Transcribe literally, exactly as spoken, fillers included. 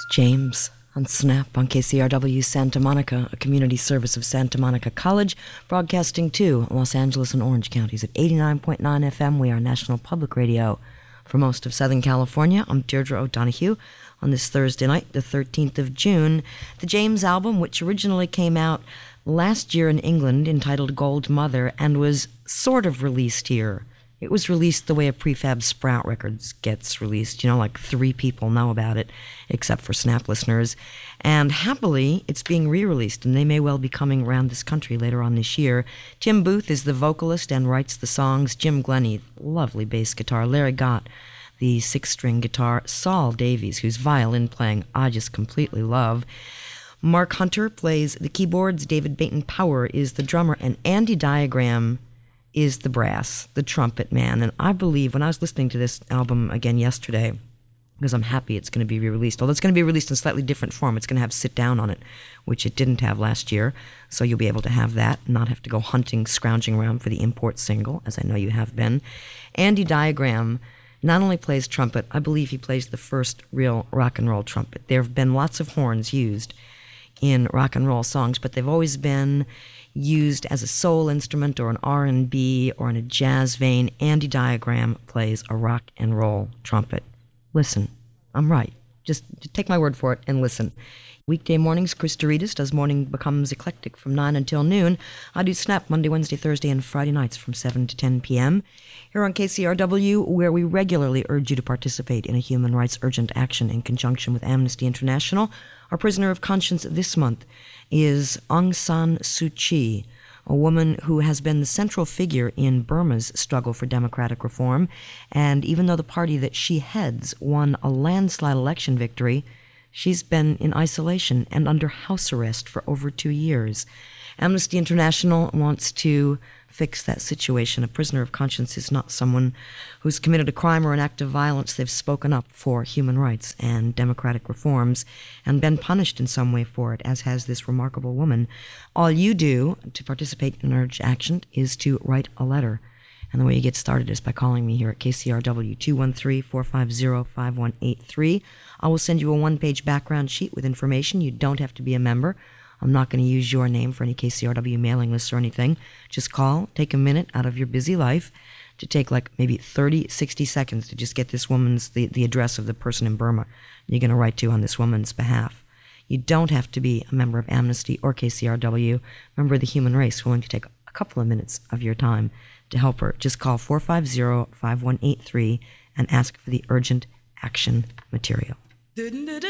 James on Snap on K C R W Santa Monica, a community service of Santa Monica College, broadcasting to Los Angeles and Orange counties at eighty-nine point nine F M. We are National Public Radio for most of Southern California. I'm Deirdre O'Donoghue. On this Thursday night, the thirteenth of June, the James album, which originally came out last year in England, entitled Gold Mother, and was sort of released here. It was released the way a prefab Sprout Records gets released. You know, like three people know about it, except for Snap listeners. And happily, it's being re-released, and they may well be coming around this country later on this year. Tim Booth is the vocalist and writes the songs. Jim Glennie, lovely bass guitar. Larry Gott, the six-string guitar. Saul Davies, whose violin playing I just completely love. Mark Hunter plays the keyboards. David Baton Power is the drummer. And Andy Diagram is the brass, the trumpet man. And I believe, when I was listening to this album again yesterday, because I'm happy it's going to be re-released, although it's going to be released in slightly different form. It's going to have Sit Down on it, which it didn't have last year. So you'll be able to have that, not have to go hunting, scrounging around for the import single, as I know you have been. Andy Diagram not only plays trumpet, I believe he plays the first real rock and roll trumpet. There have been lots of horns used in rock and roll songs, but they've always been used as a soul instrument or an R and B or in a jazz vein. Andy Diagram plays a rock and roll trumpet. Listen, I'm right. Just, just take my word for it and listen. Weekday mornings, Chris Doritas does Morning Becomes Eclectic from nine until noon. I do Snap Monday, Wednesday, Thursday, and Friday nights from seven to ten p.m. Here on K C R W, where we regularly urge you to participate in a human rights urgent action in conjunction with Amnesty International. Our prisoner of conscience this month is Aung San Suu Kyi, a woman who has been the central figure in Burma's struggle for democratic reform. And even though the party that she heads won a landslide election victory, she's been in isolation and under house arrest for over two years. Amnesty International wants to fix that situation. A prisoner of conscience is not someone who's committed a crime or an act of violence. They've spoken up for human rights and democratic reforms and been punished in some way for it, as has this remarkable woman. All you do to participate in Urge Action is to write a letter. And the way you get started is by calling me here at K C R W, two one three, four five zero, five one eight three. I will send you a one-page background sheet with information. You don't have to be a member. I'm not going to use your name for any K C R W mailing lists or anything. Just call, take a minute out of your busy life to take like maybe thirty, sixty seconds to just get this woman's, the, the address of the person in Burma you're going to write to on this woman's behalf. You don't have to be a member of Amnesty or K C R W, member of the human race, willing to take a couple of minutes of your time to help her. Just call four five zero, five one eight three and ask for the urgent action material.